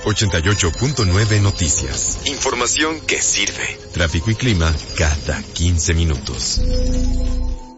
88.9 Noticias. Información que sirve. Tráfico y clima cada 15 minutos.